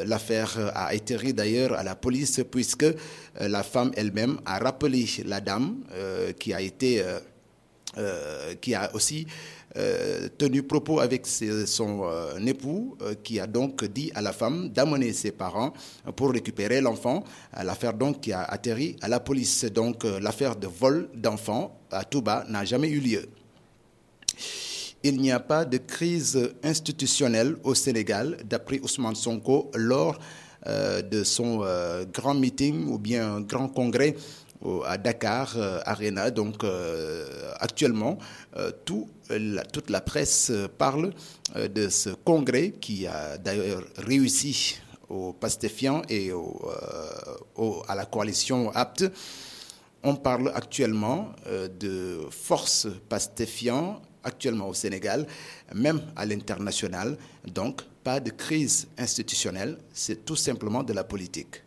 l'affaire a atterri d'ailleurs à la police puisque la femme elle-même a rappelé la dame qui a aussi tenu propos avec son époux qui a donc dit à la femme d'amener ses parents pour récupérer l'enfant. L'affaire donc qui a atterri à la police. Donc l'affaire de vol d'enfants à Touba n'a jamais eu lieu. Il n'y a pas de crise institutionnelle au Sénégal, d'après Ousmane Sonko, lors de son grand meeting ou bien grand congrès à Dakar Arena. Donc actuellement, toute la presse parle de ce congrès qui a d'ailleurs réussi aux Pastéfiants et à la coalition APT. On parle actuellement de forces Pastéfiants actuellement au Sénégal, même à l'international. Donc, pas de crise institutionnelle, c'est tout simplement de la politique.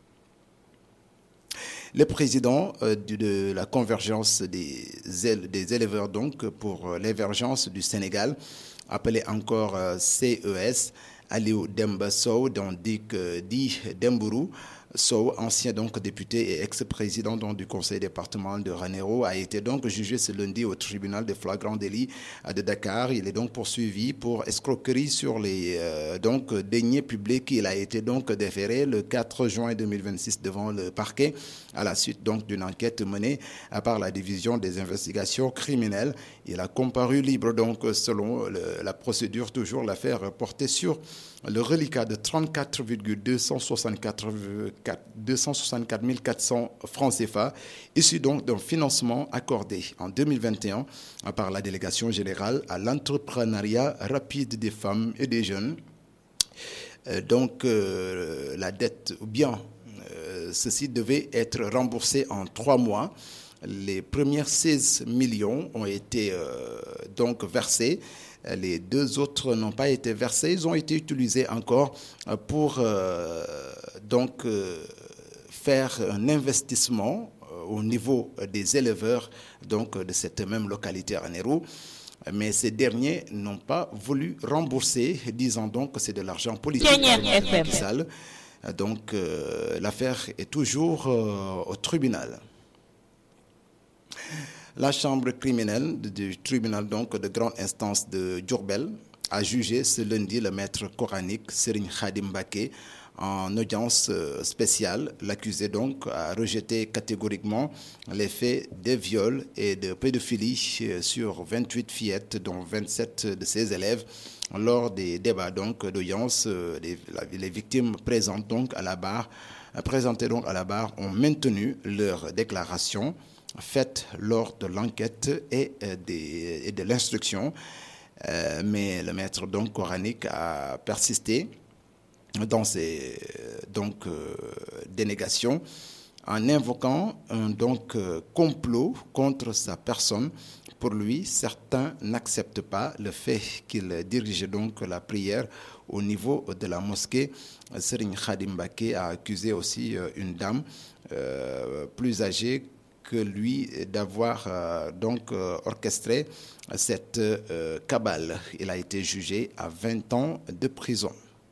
Le président de la convergence des éleveurs donc, pour l'émergence du Sénégal, appelé encore CES, Aliou Demba Sow, dont dit Dembourou Sow, ancien donc député et ex-président donc, du conseil départemental de Ranérou, a été donc jugé ce lundi au tribunal de flagrant délit de Dakar. Il est donc poursuivi pour escroquerie sur les deniers publics. Il a été donc déféré le 4 juin 2026 devant le parquet à la suite donc d'une enquête menée par la division des investigations criminelles. Il a comparu libre donc selon la procédure, toujours l'affaire portée sur le reliquat de 34,264 400 francs CFA, issu donc d'un financement accordé en 2021 par la délégation générale à l'entrepreneuriat rapide des femmes et des jeunes. Donc la dette, ou bien ceci devait être remboursé en 3 mois. Les premières 16 millions ont été donc versés. Les 2 autres n'ont pas été versés. Ils ont été utilisés encore pour faire un investissement au niveau des éleveurs donc, de cette même localité à Ranérou. Mais ces derniers n'ont pas voulu rembourser, disant donc que c'est de l'argent politique. Donc l'affaire est toujours au tribunal. La chambre criminelle du tribunal donc, de grande instance de Diourbel a jugé ce lundi le maître coranique Serigne Khadim Mbacké en audience spéciale. L'accusé donc a rejeté catégoriquement les faits de viol et de pédophilie sur 28 fillettes, dont 27 de ses élèves. Lors des débats donc d'audience, les victimes présentées donc à la barre ont maintenu leur déclaration faite lors de l'enquête et de l'instruction. Mais le maître donc coranique a persisté dans ses dénégations en invoquant un complot contre sa personne. Pour lui, certains n'acceptent pas le fait qu'il dirige donc la prière au niveau de la mosquée. Serigne Khadim Mbacké a accusé aussi une dame plus âgée que lui d'avoir orchestré cette cabale. Il a été jugé à 20 ans de prison.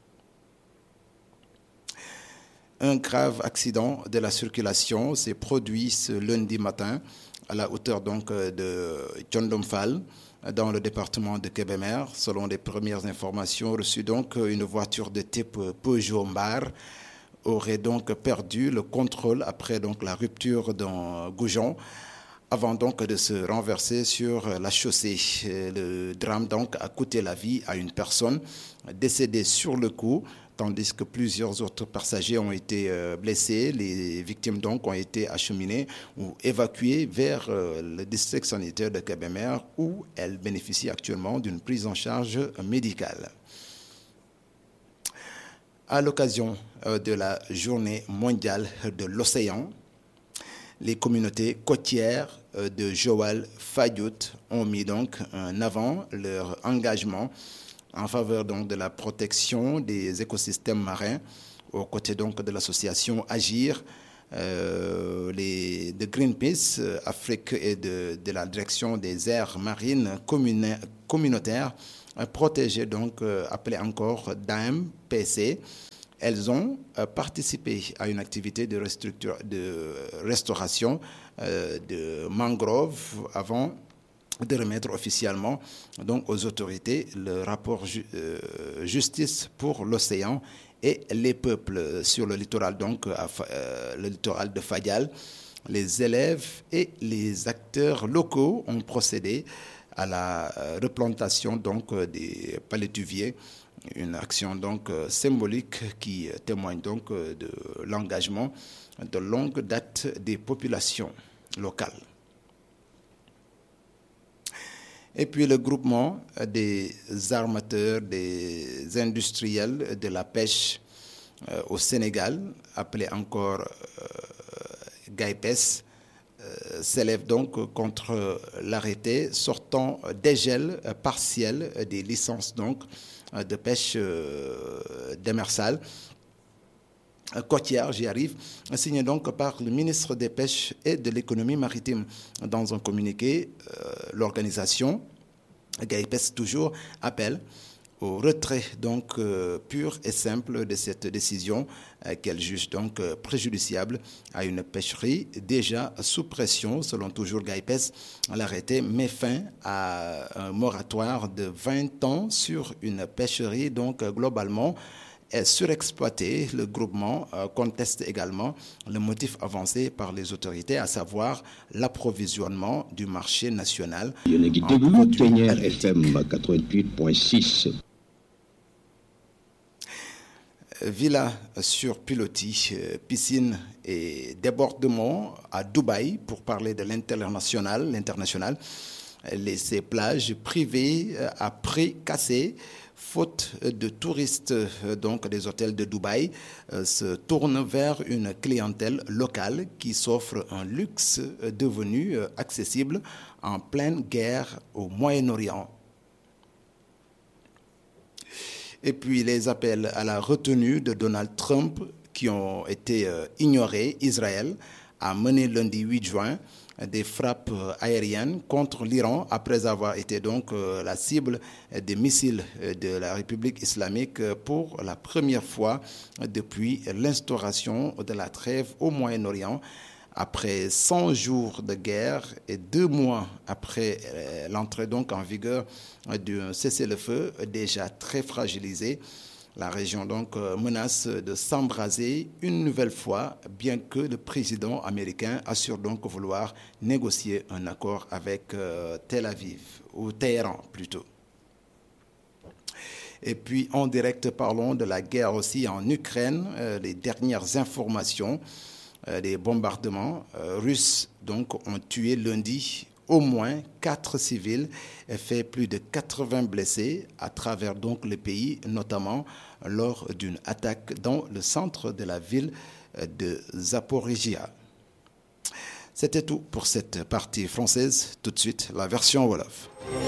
Un grave accident de la circulation s'est produit ce lundi matin à la hauteur donc de Thiondom-Fall dans le département de Kébémer. Selon les premières informations reçues, donc une voiture de type Peugeot Mbar aurait donc perdu le contrôle après donc la rupture d'un goujon avant donc de se renverser sur la chaussée. Le drame donc a coûté la vie à une personne décédée sur le coup, tandis que plusieurs autres passagers ont été blessés. Les victimes donc ont été acheminées ou évacuées vers le district sanitaire de Kébémer où elles bénéficient actuellement d'une prise en charge médicale. À l'occasion de la journée mondiale de l'océan, les communautés côtières de Joal-Fadiouth ont mis donc en avant leur engagement en faveur donc de la protection des écosystèmes marins, aux côtés donc de l'association Agir, de Greenpeace Afrique et de la direction des aires marines communautaires protégées, donc appelées encore DAMPC. elles ont participé à une activité de restauration de mangroves avant de remettre officiellement donc aux autorités le rapport justice pour l'océan et les peuples sur le littoral, donc le littoral de Fadial. Les élèves et les acteurs locaux ont procédé à la replantation donc des palétuviers, une action donc symbolique qui témoigne donc de l'engagement de longue date des populations locales. Et puis le groupement des armateurs, des industriels de la pêche au Sénégal, appelé encore GAIPES, s'élève donc contre l'arrêté sortant dégel partiel des licences donc de pêche démersale côtière, j'y arrive, signé donc par le ministre des Pêches et de l'Économie maritime. Dans un communiqué, l'organisation GAIPES toujours appelle au retrait donc pur et simple de cette décision qu'elle juge donc préjudiciable à une pêcherie déjà sous pression. Selon toujours GAIPES, l'arrêté met fin à un moratoire de 20 ans sur une pêcherie donc globalement est surexploité. Le groupement conteste également le motif avancé par les autorités, à savoir l'approvisionnement du marché national. FM 88.6. Villa sur pilotis, piscine et débordement à Dubaï, pour parler de l'international. Ces plages privées à prix cassé, faute de touristes donc des hôtels de Dubaï, se tournent vers une clientèle locale qui s'offre un luxe devenu accessible en pleine guerre au Moyen-Orient. Et puis les appels à la retenue de Donald Trump qui ont été ignorés. Israël a mené lundi 8 juin des frappes aériennes contre l'Iran après avoir été donc la cible des missiles de la République islamique pour la première fois depuis l'instauration de la trêve au Moyen-Orient. Après 100 jours de guerre et 2 mois après l'entrée donc en vigueur du cessez-le-feu déjà très fragilisé, la région donc menace de s'embraser une nouvelle fois, bien que le président américain assure donc vouloir négocier un accord avec Tel Aviv, ou Téhéran plutôt. Et puis en direct, parlons de la guerre aussi en Ukraine, les dernières informations. Des bombardements russes donc ont tué lundi au moins 4 civils et fait plus de 80 blessés à travers donc le pays, notamment lors d'une attaque dans le centre de la ville de Zaporizhia. C'était tout pour cette partie française. Tout de suite, la version Wolof.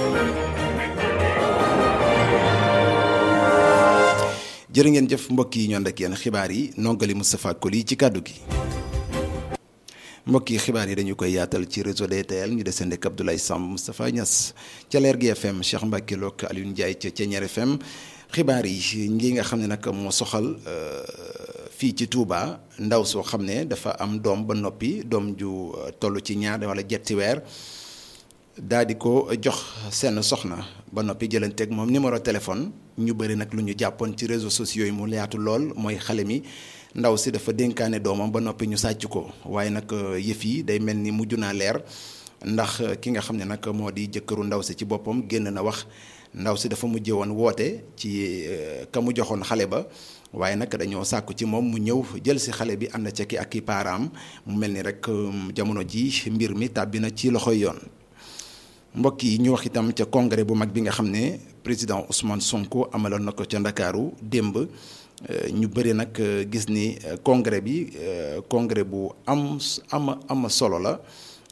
jërë ngeen jëf mbokk yi ñu ànd ak yéen xibaar yi nongali Moustapha Koli ci kàddu gi. mbokk yi xibaar yi dañu koy yaatal ci réseau DTL ñu desandi ak Abdoulaye Samb Moustapha Niass ca Leer gi FM Cheikh Mbacke Lok Alioune Ndiaye ca Thiéniere FM xibaar yi ngi nga xam ne nag moo soxal fii ci Touba ndaw soo xam ne dafa am doom ba noppi doom ju toll ci ñaar wala jetti weer daal di ko jox seen soxna ba noppi jëlanteeg moom numéro téléphone ñu bëri nag lu ñu jàppoon ci réseaux sociaux yi mu leyaatu lool mooy xale mi ndaw si dafa dénkaane doomam ba noppi ñu sàcc ko waaye nag yëf yi day mel ni mujj naa leer ndax ki nga xam ne nag moo di jëkkëru ndaw si ci boppam génn na wax ndaw si dafa mujjee woon woote ci ka mu joxoon xale ba waaye nag dañoo sàkku ci moom mu ñëw jël si xale bi ànd ca ki ak i paaraam mu mel ni rek jamono ji mbir mi tàbbi na ci loxoy yoon. mbokk yi ñu wax itam ca congrès bu mag bi nga xam ne président Ousmane Sonko amaloon na ko ca Ndakaaru démb ñu bëri nag gis ni congrès bi congrès bu am solo la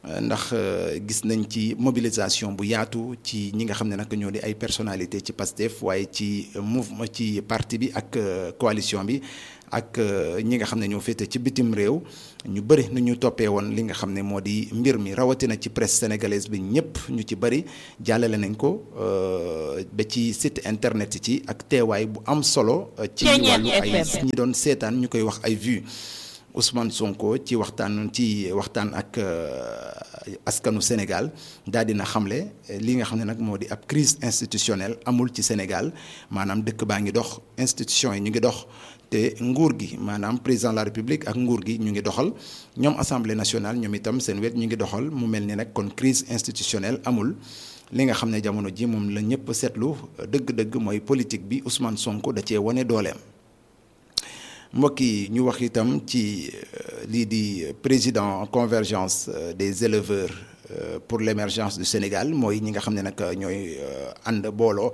ndax gis nañ ci mobilisation bu yaatu ci ñi nga xam ne nag ñoo di ay personnalité ci Pastef waaye ci mouvement ci parti bi ak coalition bi ak ñi nga xam ne ñoo féete ci bitim réew ñu bëri nu ñu toppee woon li nga xam ne moo di mbir mi rawatina ci presse sénégalaise bi ñëpp ñu ci bëri jàllale nañ ko ba ci site internet ci ak teewaay bu am solo ci wàllu ay ñi doon seetaan ñu koy wax ay vues Ousmane Sonko ci waxtaan ak askanu Sénégal daal dina xamle li nga xam ne nag moo di ab crise institutionnelle amul ci Sénégal maanaam dëkk baa ngi dox institution yi ñu ngi dox te nguur gi maanaam président de la République ak nguur gi ñu ngi doxal ñoom assemblée nationale ñoom itam seen wet ñu ngi doxal mu mel ni nag kon crise institutionnelle amul li nga xam ne jamono ji moom la ñëpp seetlu dëgg-dëgg mooy politique bi Ousmane Sonko da cee wane dooleem. mbokk yi ñu wax itam ci lii di président convergence des éleveurs pour l'émergence du Sénégal mooy ñi nga xam ne nag ñooy ànd booloo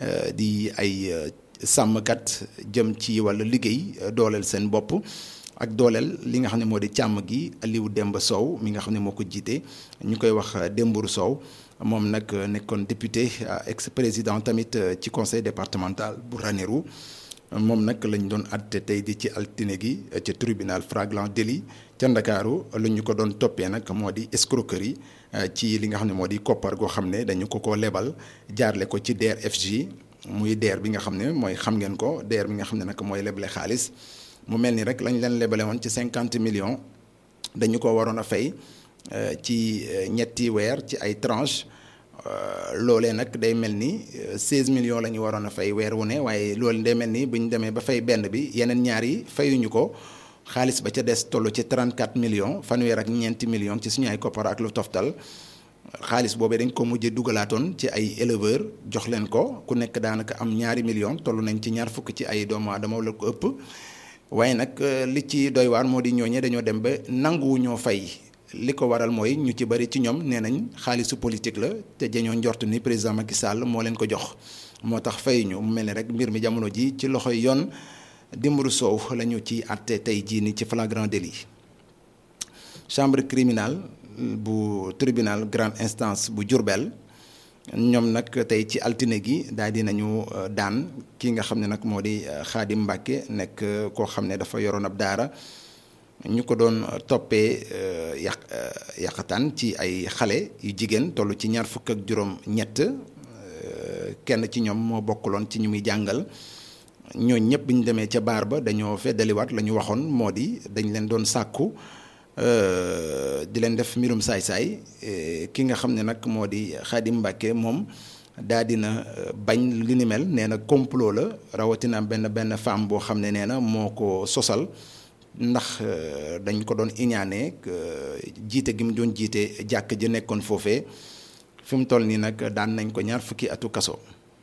di ay sàmmkat jëm ci wàllu liggéey dooleel seen bopp ak dooleel li nga xam ne moo di càmm gi Aliou Demba Sow mi nga xam ne moo ko jiite ñu koy wax Dembourou Sow moom nag nekkoon député ex-président tamit ci conseil départemental bu Ranérou moom nag lañ doon àtte tey di ci altine gi ca tribunal flagrant délit ca Ndakaaru lu ñu ko doon toppee nag moo di escroquerie ci li nga xam ne moo di koppar goo xam ne dañu ko lebal jaarle ko ci DER/FJ muy DER bi nga xam ne mooy xam ngeen ko DER bi nga xam ne nag mooy leble xaalis mu mel ni rek lañ leen lebale woon ci 50 millions dañu ko waroon a fay ci ñetti weer ci ay tranches. Loolee nag day mel ni 16 millions la ñu waroon a fay weer wu ne waaye loolu day mel ni bu ñu demee ba fay benn bi yeneen ñaar yi fayuñu ko xaalis ba ca des toll ci 34 millions fanweer ak ñeenti millions ci suñu ay koppar ak lu toftal xaalis boobee dañ ko mujjee dugalaatoon ci ay éleveurs jox leen ko ku nekk daanaka am ñaari millions toll nañ ci ñaar fukk ci ay doomu aadama wala ko ëpp waaye nag li ci doy waar moo di ñooñee dañoo dem ba nanguwuñoo fay. li ko waral mooy ñu ci bari ci ñoom nee nañ xaalisu politique la te dañoo njort ni président Macky Sall moo leen ko jox moo tax fay ñu mu mel ni rek mbir mi jamono ji ci loxoy yoon Dembourou Sow la ñu ci àtte tey jii ni ci flagrant délit. chambre criminelle bu tribunal grande instance bu Diourbel ñoom nag tey ci altine gi daal di nañu daan ki nga xam ne nag moo di Khadim Mbacké nekk koo xam ne dafa yoroon ab daara. ñu ko doon toppee yàqataan ci ay xale yu jigéen toll ci ñaar fukk ak juróom-ñett kenn ci ñoom moo bokkuloon ci ñu muy jàngal ñooñ ñëpp bi ñu demee ca baar ba dañoo feddaliwaat la ñu waxoon moo di dañ leen doon sàkku di leen def mbirum saay-saay ki nga xam ne nag moo di Khadim Mbacké moom daa dina bañ li ni mel nee na complot la rawatina benn femme boo xam ne nee na moo ko sosal. ndax dañ ko doon iñaane jiite gi mu doon jiite jàkk ji nekkoon foofee fi mu toll nii nag daan nañ ko ñaar fukki atu kaso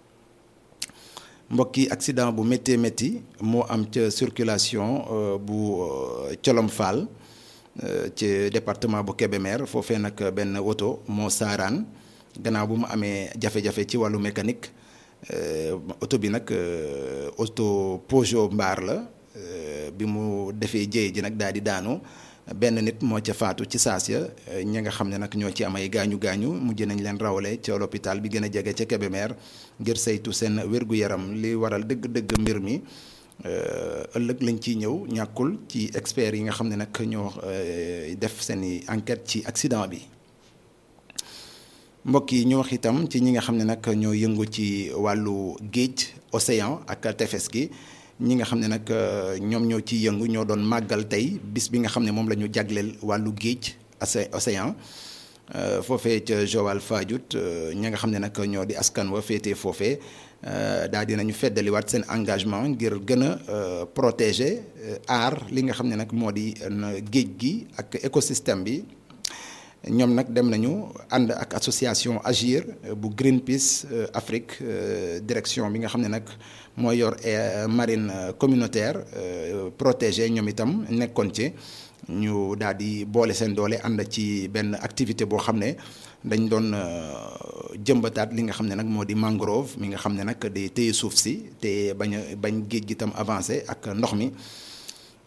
mbokki accident bu méttee métti moo am ca circulation bu Colom Fall ci département bu Kébémer foofee nag benn oto moo saaraan gannaaw bu mu amee jafe-jafe ci wàllu mécanique oto bi nag oto Peugeot mbaar la bi mu defee jéey ji nag daal di daanu benn nit moo ca faatu ci saas ya ñi nga xam ne nag ñoo ci am ay gaañu mujj nañ leen rawale ca l'hôpital bi gën a jege ca Kébémer ngir saytu seen wér-gu-yaram li waral dëgg-dëgg mbir mi ëllëg lañ ciy ñëw ñàkkul ci experts yi nga xam ne nag ñoo def seeni enquête ci accident bi. mbokk yi ñu wax itam ci ñi nga xam ne nag ñoo yëngu ci wàllu géej océan ak tefes gi. ñi nga xam ne nag ñoom ñoo ciy yëngu ñoo doon màggal tey bis bi nga xam ne moom la ñu jagleel wàllu géej océan foofee ca Joal Fadiouth ñi nga xam ne nag ñoo di askan wa féetee foofee daal dinañu feddaliwaat seen engagement ngir gën a protéger aar li nga xam ne nag moo di géej gi ak écosystème bi ñoom nag dem nañu ànd ak association Agir bu Greenpeace Afrique direction bi nga xam ne nag mooy yor marine communautaire protégée ñoom itam nekkoon ci ñu daal di boole seen doole ànd ci benn activité boo xam ne dañ doon jëmbataat li nga xam ne nag moo di mangrove mi nga xam ne nag day téye suuf si te bañ géej gi tam avancé ak ndox mi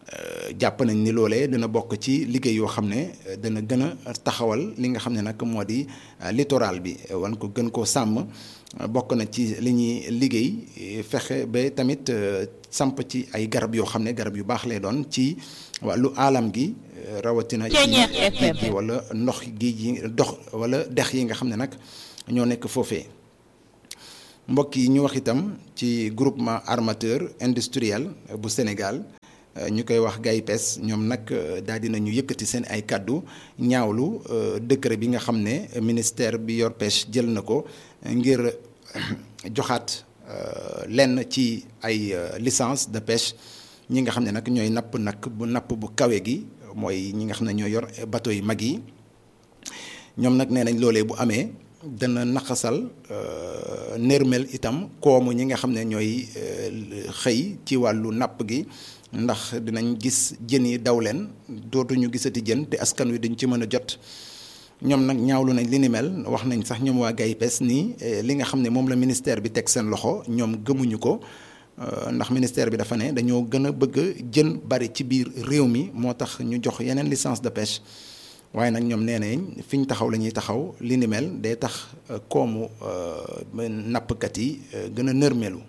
jàpp nañ ni loolee dina bokk ci liggéey yoo xam ne dana gën a taxawal li nga xam ne nag moo di littoral bi wan ko gën koo sàmm. bokk na ci li ñuy liggéey fexe ba tamit samp ci ay garab yoo xam ne garab yu baax lay doon ci wàllu aalam gi rawatina ci géej gi wala ndox géej yi dox wala dex yi nga xam ne nag ñoo nekk foofee. mbokk yi ñu wax itam ci groupement armateur industriel bu Sénégal ñu koy wax GAIPES ñoom nag daal di nañu yëkkati seen ay kàddu ñaawlu décret bi nga xam ne ministère bi yor pêche jël na ko ngir joxaat lenn ci ay licence de pêche ñi nga xam ne nag ñooy napp bu kawe gi mooy ñi nga xam ne ñooy yor bateau yu mag yi. ñoom nag nee nañ loolee bu amee dana naqasal nërmel itam koomu ñi nga xam ne ñooy xëy ci wàllu napp gi. ndax dinañ gis jën yi daw leen dootuñu gisati jën te askan wi dañ ci mën a jot ñoom nag ñaawlu nañ li ni mel wax nañ sax ñoom waa GAIPES ni li nga xam ne moom la ministère bi teg seen loxo ñoom gëmuñu ko ndax ministère bi dafa ne dañoo gën a bëgg jën bari ci biir réew mi moo tax ñu jox yeneen licence de pêche waaye nag ñoom nee nañ fi ñu taxaw la ñuy taxaw li ni mel day tax koomu nappkat yi gën a nërmelu.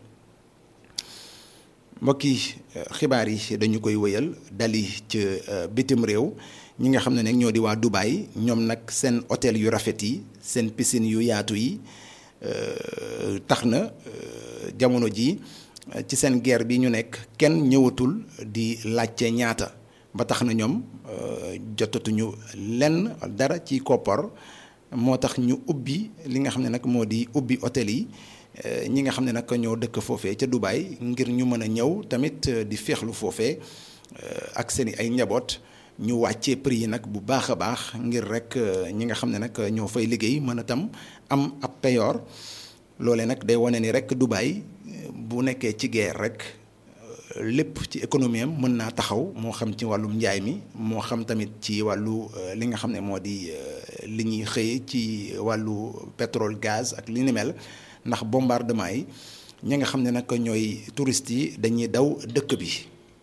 mbokki xibaar yi dañu koy wëyal dali ci bitim réew ñi nga xam ne nag ñoo di waa Dubaï ñoom nag seen hôtel yu rafet yi seen piscine yu yaatu yi tax na jamono ji ci seen guerre bi ñu nekk kenn ñëwatul di laajte ñaata ba tax na ñoom jotatuñu lenn dara ci koppar moo tax ñu ubbi li nga xam ne nag moo di ubbi hôtel yi. ñi nga xam ne nag ñoo dëkk foofee ca Dubaï ngir ñu mën a ñëw tamit di féexlu foofee ak seen i ay njaboot ñu wàccee prix yi nag bu baax a baax ngir rek ñi nga xam ne nag ñoo fay liggéey mën a tam am ab payoor loolee nag day wane ni rek Dubaï bu nekkee ci guerre rek lépp ci économie am mën naa taxaw moo xam ci wàllum njaay mi moo xam tamit ci wàllu li nga xam ne moo di li ñuy xëye ci wàllu pétrole gaz ak li ni mel. ndax bombardement yi ñi nga xam ne nag ñooy touristes yi dañuy daw dëkk bi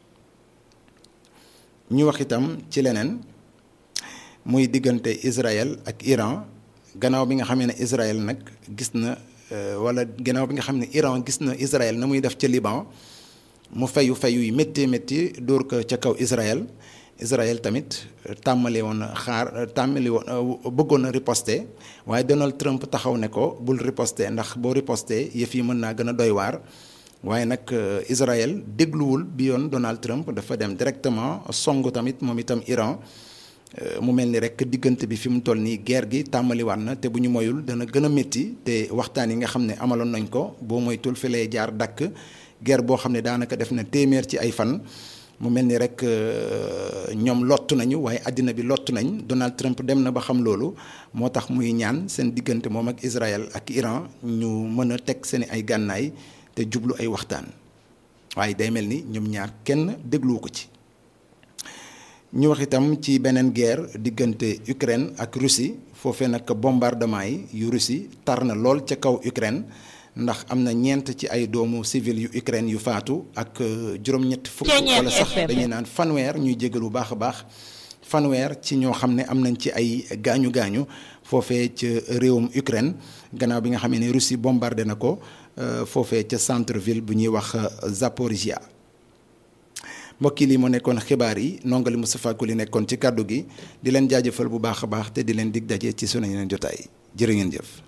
ñu wax itam ci leneen muy diggante Israël ak Iran gannaaw bi nga xam ne Israël nag gis na wala gannaaw bi nga xam ne Iran gis na Israël na muy def ca Liban mu fayu yu métti dóor ko ca kaw Israël tamit tàmmali woon bëggoon na riposter waaye Donald Trump taxaw ne ko bul riposter ndax boo riposter yëf yi mën naa gën a doy waar waaye nag Israël dégluwul bi yoon Donald Trump dafa dem directement songu tamit moom itam Iran mu mel ni rek diggante bi fi mu toll nii guerre gi tàmmaliwaat na te bu ñu moyul dana gën a métti te waxtaan yi nga xam ne amaloon nañ ko boo moytul fi lay jaar dakk guerre boo xam ne daanaka def na téeméer ci ay fan. mu mel ni rek ñoom lottu nañu waaye àddina bi lottu nañ Donald Trump dem na ba xam loolu moo tax muy ñaan seen diggante moom ak Israël ak Iran ñu mën a teg seen ay gànnaay te jublu ay waxtaan waaye day mel ni ñoom ñaar kenn dégluwu ko ci. ñu wax itam ci beneen guerre diggante Ukraine ak Russie foofee nag bombardement yi yu Russie tar na lool ca kaw Ukraine. ndax am na ñeent ci ay doomu civil yu Ukraine yu faatu ak juróom-ñetti fukk wala sax dañuy naan fanweer ñuy jégal bu baax a baax fanweer ci ñoo xam ne am nañ ci ay gaañu foofee ca réewum Ukraine gannaaw bi nga xam ne Russie bombardé na ko foofee ca centre ville bu ñuy wax Zaporizhia. mbokk yi lii moo nekkoon xibaar yi nongali Moustapha Koli nekkoon ci kàddu gi di leen jaajëfal bu baax a baax te di leen dig daje ci sunu yeneen jotaay jërë ngeen jëf.